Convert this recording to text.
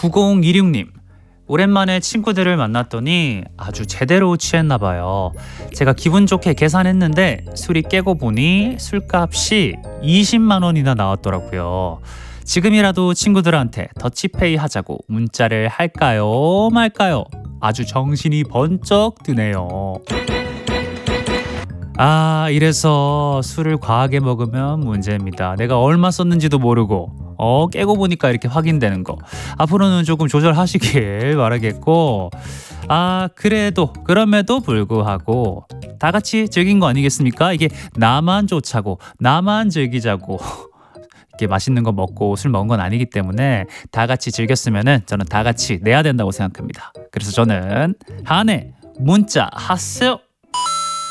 9026님, 오랜만에 친구들을 만났더니 아주 제대로 취했나 봐요. 제가 기분 좋게 계산했는데 술이 깨고 보니 술값이 20만 원이나 나왔더라고요. 지금이라도 친구들한테 더치페이 하자고 문자를 할까요 말까요? 아주 정신이 번쩍 드네요. 이래서 술을 과하게 먹으면 문제입니다. 내가 얼마 썼는지도 모르고 깨고 보니까 이렇게 확인되는 거. 앞으로는 조금 조절하시길 바라겠고, 그럼에도 불구하고 다 같이 즐긴 거 아니겠습니까? 이게 나만 좋자고 나만 즐기자고 이렇게 맛있는 거 먹고 술 먹은 건 아니기 때문에 다 같이 즐겼으면은 저는 다 같이 내야 된다고 생각합니다. 그래서 저는 한해 문자 하세요.